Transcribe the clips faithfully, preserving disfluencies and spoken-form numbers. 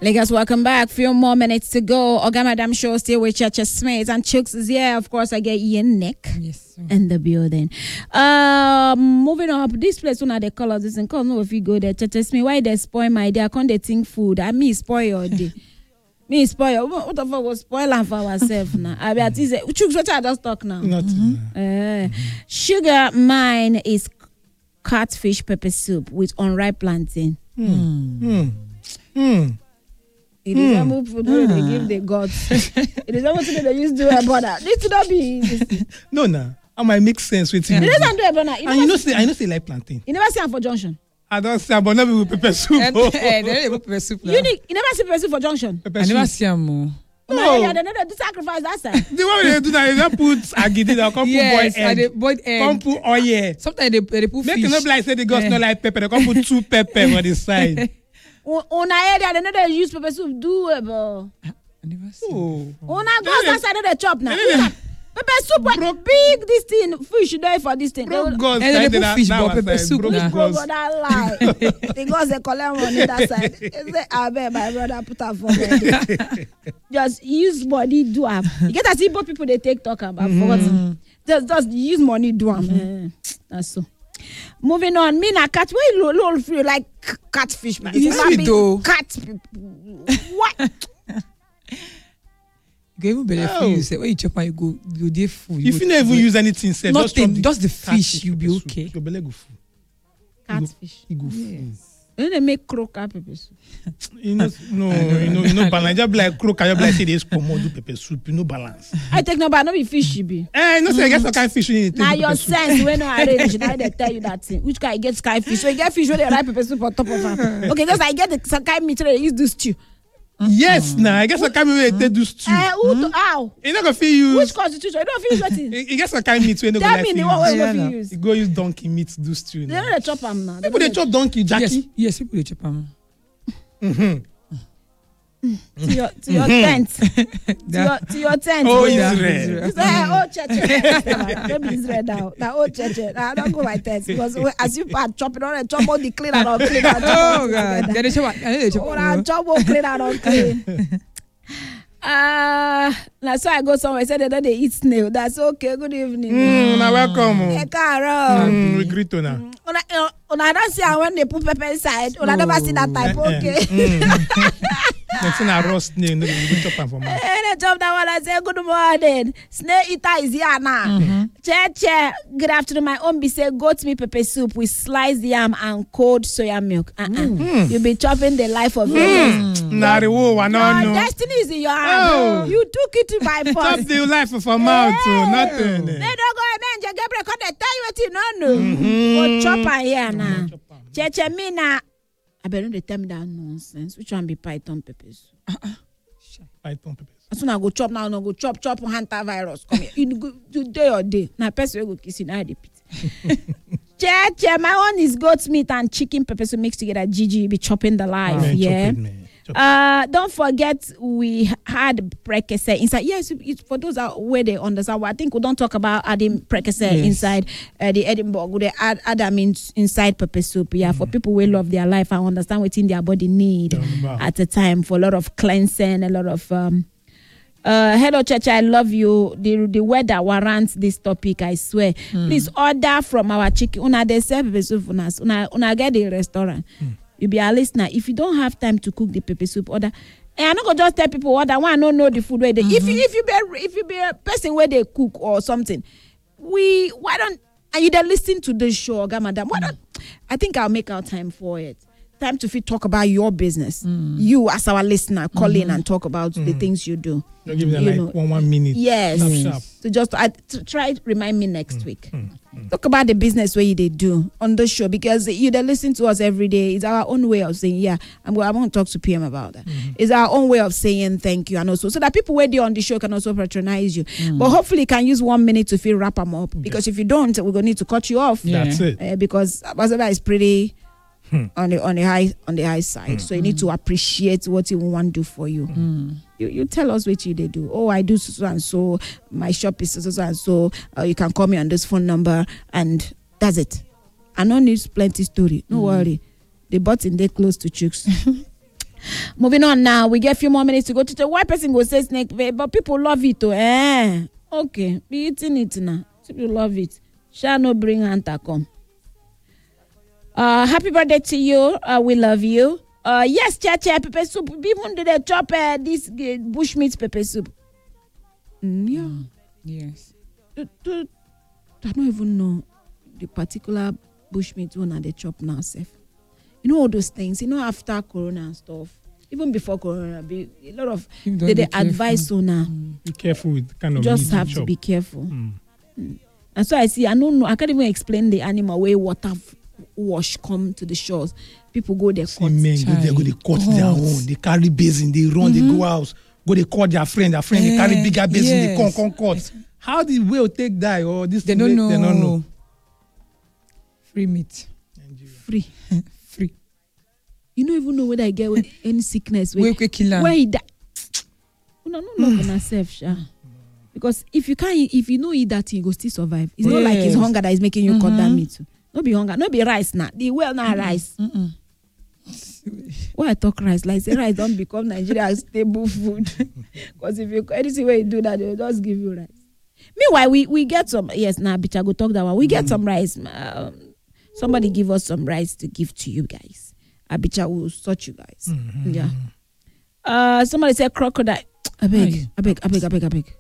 Lagos, welcome back. Few more minutes to go. Oga Madam Show still with Chacha Smith and Chooks is here. Of course, I get Ian Nick yes, sir. in the building. Um, moving up, this place one of the colors is in call. No, if you go there, Chacha Smith, why they spoil my day? I can't they think food. I me spoil your day. Me spoil. What the fuck was spoiling for ourselves now? I bet is it. Chooks, what I just talk now? Nothing. Mm-hmm. Uh, sugar mine is catfish pepper soup with unripe plantain. Hmm. Hmm. Hmm. It is mm. a food mm. they give the gods. It is almost they use to do a border. This should not be this. No, no. I might make sense with you. It doesn't do a border. And you know, say I know say like plantain. You never see am for junction. I don't see am, but never with pepper soup. Eh, they don't pepper soup. You need, you never see pepper soup for junction. Pepper I never soup. see am. No, No. they never do sacrifice that side. The one they do that is not put agidi, they come Yes, put and they boiled egg, boiled egg. come put oil. Sometimes they, they put Make fish. it not like say the girls Eh. not like pepper. They come put two pepper on the side. On a area, they never use pepper soup doable. I never see. Oh. On a go that side of the chop now. They dey- Pepper soup, what big this thing, fish there for this thing. They Broke will- girls Eh, they side, put that- fish, that but one pepper side, soup broke na. Bro, girls. go that lie. Because they collect money that side. They say, I bet my brother put up for me. Just use money, do am. You get to see both people they take talk about. Mm-hmm. Just, just use money, do am. Mm. That's so. Moving on, me na cat. Where you little feel like c- catfish, man? It is Human sweet being, though. Cat. What? You go even better Oh. for you. Say when you chop and you go, you dey full. If you never use anything, say just Nothing, chop just the fish, catfish you'll be pepper soup. okay. Your belly go full. Catfish. You go full. You know they make croquette pepper soup. You know, no, I know. you know, you know, balance. Just be like crook, you be like say this pomo do pepper soup. You know balance. I take no, but no be fish, you be. Eh, no say I guess what kind of fish you need. to Now take your pepper soup. sense when I arrange, now they tell you that thing. Which guy gets sky fish? So you get fish when they write pepper soup on top of them. Okay, just I get the some kind meat they use this stew. Yes, nah. I guess what kind of way they do stew. Eh, who to how? You not gonna feel use. Which constitution? You don't feel what thing. You guess what kind of meat we no go Tell like me the feel one use. way Yeah, you no. go use. You go use donkey meat do stew. They Now. know they chop them now. People they chop donkey, Jackie. Yes, yes, people dey chop am. Mm-hmm. to your to your tent. to your to your tent. Oh, You Israel. say, eh, oh, church. Don't be Israel now. Now, oh, church. I don't go my tent because when- as you are chopping on, chop all the clean and unclean. and chop all Oh God, together. they dey chop. am. I know they chop. Oh, am. na chop all clean and unclean. Uh, now so I go somewhere. Say they don't they eat snail. That's okay. Good evening. Mm, now welcome. Eh, Carol. Mm, we greet you now. Una, uh, una don't see how when they put pepper inside. Una never see that type. Okay. Next thing I roast snail, no, we go chop am for mouth. And I jump that one. I say good morning. Snail eater is here now. Che che. Good afternoon. My own be say goat meat pepper soup with sliced yam and cold soya milk. Uh-uh. You be chopping the life of yours. Nah, the wo, I Your don't know. destiny is in your hand. Oh. You took it by Chop force. the life for mouth, oh, nothing. They don't go and then Gabriel come they tell you what you don't know. Go chop am here now. Che che me na. I better not tell me that nonsense. Which one be python pepper soup? Python pepper. As soon as I go chop now, no go chop chop hunter virus. Come here. You go you day or day. Now person will go kiss you now the pit. Che che, my own is goat meat and chicken pepper soup mixed together. Gigi, you be chopping the life. Man, yeah. chop it, man. Chop it. Uh, don't forget we had prekese inside. Yes, it, for those out where they understand. Well, I think we don't talk about adding prekese Yes. inside uh, the Edinburgh. We add add them in, inside pepper soup. Yeah, for people who love their life and understand what in their body need Yeah, at a time for a lot of cleansing, a lot of um. Uh, hello, church. I love you. The the weather warrants this topic. I swear. Please order from our chicken. Una they serve pepper soup for us. Una una get the restaurant. You be a listener. If you don't have time to cook the pepper soup, order. And I'm not gonna just tell people order. One don't know the food where they. If you if you be if you be a person where they cook or something, we why don't and you then listen to the show, Oga Madam? Why don't I think I'll make our time for it. Time to fit talk about your business. You as our listener, call in and talk about the things you do. Don't give them you like know. one one minute. Yes. Sharp, sharp. So just I, to try remind me next week. Talk about the business where they do on the show because you they listen to us every day. It's our own way of saying, yeah, I'm going I want to talk to P M about that. It's our own way of saying thank you and also so that people where they on the show can also patronize you. But hopefully you can use one minute to feel wrap them up because if you don't, we're gonna need to cut you off. Yeah. That's it. Uh, because Abazaba is pretty on the on the high on the high side. So you need to appreciate what he want to do for you. You you tell us what you they do. Oh, I do so and so. My shop is so, so and so. Uh, you can call me on this phone number, and that's it. I don't need plenty story. No worry. The button they close to Chooks. Moving on now, we get a few more minutes to go to the white person go say snake bait, but people love it too. Eh? Okay, be eating it now. People love it. Shall no bring Anta come. Uh, happy birthday to you. Uh, we love you. Uh, yes, chair chair pepper soup. Even did they chop uh, this uh, bushmeat pepper soup? Mm, yeah. Yes. Uh, uh, I don't even know the particular bushmeat one that they chop now, Seth. You know all those things. You know after Corona and stuff. Even before Corona, be, a lot of they, they advise on now. Be careful with kind of just meat have you to chop. be careful. Mm. Mm. And so I see. I don't know. I can't even explain the animal where water f- wash come to the shores. People go there. See men go there, go they cut Child. their own. They carry basin, they run, Mm-hmm. they go house, go they call their friend, their friend they carry Eh, bigger basin, they come yes. come cut. How the whale take die or this? They thing, don't know. They don't know. Free meat. Free. Free. You don't even know whether I get any sickness. Where quick kill Where he die. No, no, no, no, self, sha. Because if you can't, if you know eat that thing, you go still survive. It's not like it's Yes. hunger that is making you cut that Mhm. meat too. No be hunger, no be rice now. The well now rice. Mm-mm. Why I talk rice? Like say rice don't become Nigeria's stable food. Because if you anything where you do that, they'll just give you rice. Meanwhile, we we get some. Yes, now nah, bitch, I go talk that one. We get some rice. Um, somebody give us some rice to give to you guys. Abicha will sort you guys. Mhm. Yeah. Uh, somebody said crocodile. I beg, Aye. I beg, I beg, I beg, I beg.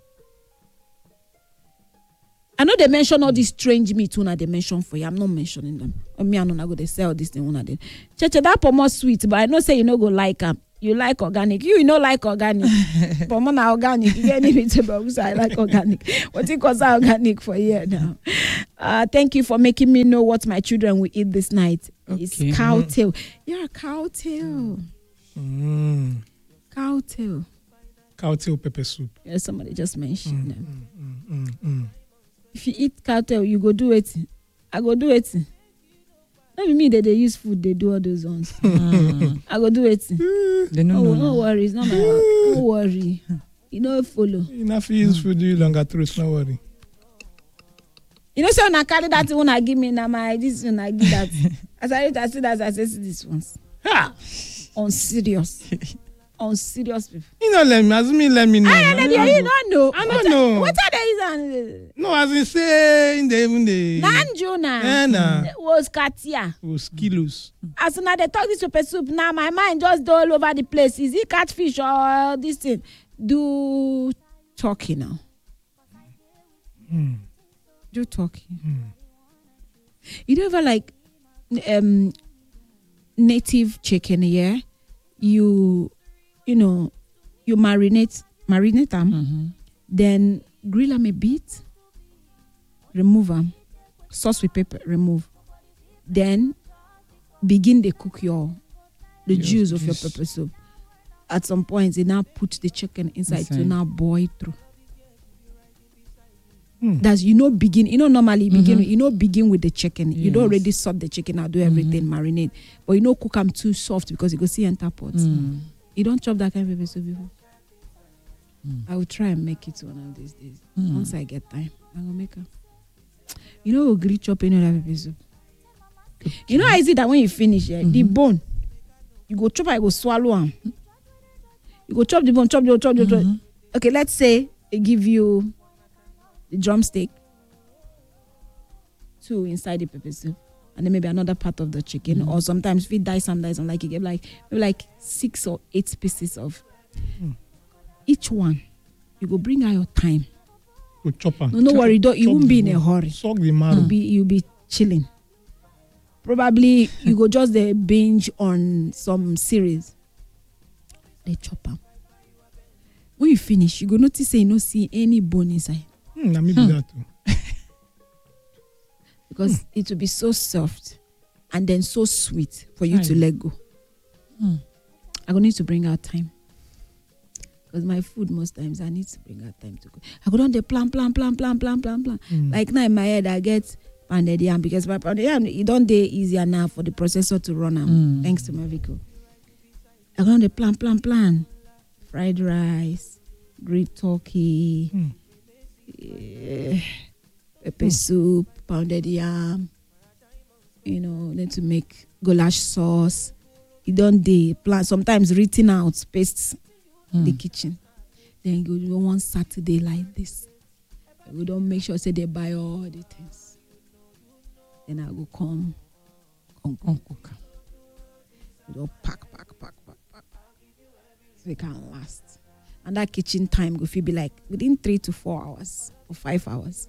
I know they mention all these strange meat when they mention for you. I'm not mentioning them. I mean, I know go they sell this thing when I did. Cheche that pomo sweet, but I know say you know go like them. You like organic. You, you know like organic. Pomo na organic. You get any vegetables. I like organic. What it cause organic for you now? Uh, thank you for making me know what my children will eat this night. Okay. It's cow tail. Yeah, cow tail. Mm. Cow tail. Cow tail pepper soup. Yeah, somebody just mentioned Mm, them. mm, mm, mm, mm. If you eat cow tail, you go do it. I go do it. Not be me that they use food, they do all those ones. Mm. I go do it. They don't Oh, know. no now. worry, it's not my Don't worry. You know, follow. Enough use food do you longer through, no worry. You know, so when I carry that one, I give me now my this one, I give that. As I read, I see that I say see this ones. Ha! On serious. On serious people. You know, let me, as me, let me know. I man. don't know. You don't know. I What don't know. What are they? No, as in say, in the even the. Nanjuna Eh, nah. was Katia. Was kilos. As soon as they talk this pepper soup, now my mind just go all over the place. Is it catfish or this thing? Do talking now. Mm. Do talking. Mm. You don't ever like um native chicken, yeah? You you know, you marinate marinate them, Mhm. then grill them a bit, remove them, sauce with pepper, remove. Then begin to cook your the Yes, juice of your juice. pepper soup. At some point, they now put the chicken inside, to Inside. now boil through. Hmm. That's you know begin you know normally begin Mhm. you know begin with the chicken. You don't Yes. already salt the chicken out, do everything, marinate. But you know cook them too soft because you go see enter pots. Mm. You don't chop that kind of pepper soup before. Mm. I will try and make it one of these days. Mm. Once I get time, I will make her. You know, we'll green chop any other pepper soup. You know how is it that when you finish, eh, the Mhm. bone, you go chop, I go swallow them. You go chop the bone, chop the chop the chop. Mhm. Okay, let's say they give you the drumstick, two inside the pepper soup, and then maybe another part of the chicken, Mhm. or sometimes if you dice some dice, like you get like maybe like six or eight pieces of Mm. each one. You go bring out your time. Go chop am. No, no Chop- worry, don't you chop won't the be in a bone. hurry. Suck the marrow. You'll be you'll be chilling. Probably you go just the binge on some series. They chop up. When you finish, you go notice say you no see any bone inside Hmm, na me do that too. because it will be so soft and then so sweet for you to Aye. let go. Mm. I go need to bring out time because my food most times I need to bring out time to go. I go down the plan, plan, plan, plan, plan, plan, plan. Hmm. Like now in my head, I get pounded yam because my pounded yam it don't day easier now for the processor to run am Mm. thanks to my vehicle. I go on the plan, plan, plan. Fried rice, grilled turkey, Hmm. eh, pepper soup, pounded yam. You know, then to make goulash sauce, You don't dey plan. Sometimes written out, paste Mm. the kitchen. Then you go one Saturday like this. We don't make sure say they buy all the things. Then I go come, come, come cook. We don't pack, pack, pack, pack, pack. So it can last. And that kitchen time go feel be like within three to four hours or five hours.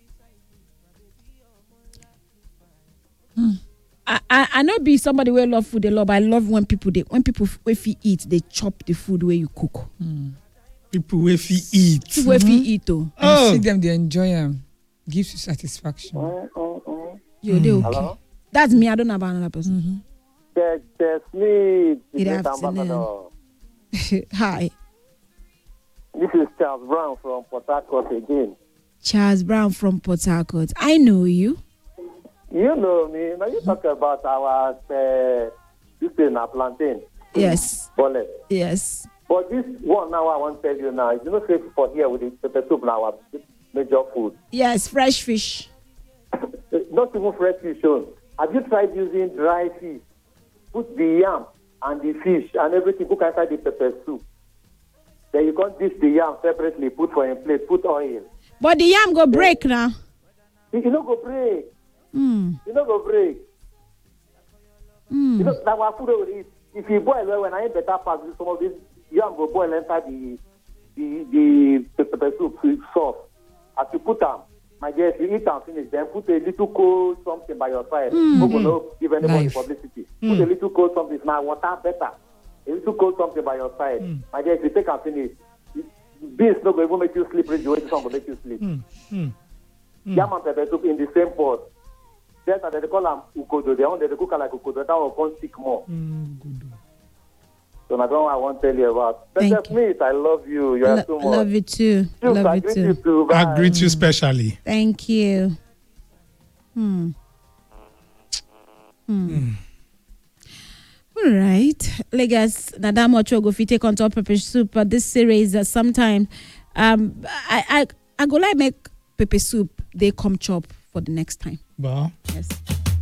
Mm. I, I I know be somebody where love food they love. I love when people they when people if you eat they chop the food where you cook. Mm. People wey fit eat. People if you eat oh, Oh. See them, they enjoy them. Gives you satisfaction. Mm, mm, mm. you they okay. Hello? That's me. I don't know about another person. Mm-hmm. There's, there's me, the Good great afternoon. ambassador. Hi, This is Charles Brown from Port Harcourt again. Charles Brown from Port Harcourt. I know you. You know me. Now you talk about our uh, this thing, our plantain. Yes, Bullet. yes. But this one now I want to tell you now, you know, say for here with the pepper soup now, our major food. Yes, fresh fish. Not even fresh fish. Oh. Have you tried using dry fish? Put the yam and the fish and everything, cook inside the pepper soup. Then you can dish the yam separately, put for a plate, put oil. But the yam go break now. You you know go break. Mm. You know go break. Mm. You know that our food over is if you boil well, when I eat better part, some of this yam go boil inside the the the pepper soup so it's soft. As you put them, my dear, if you eat and finish, then put a little cold something by your side. Mm. Hope you don't give anybody Life. publicity. Mm. Put a little cold something. Now water better. A little cold something by your side. Mm. My dear, if you take and finish, this no go even make you sleep. The way this one will make you sleep. Mm. Mm. Mm. Yam and pepper soup in the same pot. That's what they call them ukodo. They want they cook am like ukodo. That will come stick more. Mm, good. So I don't I want to tell you about. Thank That's you. me. I love you. You are Lo- too much. love you too. Juice, Love I you greet too. you too. Bye. I greet you specially. Thank you. Hmm. Hmm. All right, Lagos. Nada much go fit take on top pepper soup. But this series, uh, sometime, um, I I I go like make pepper soup. They come chop for the next time. But Yes.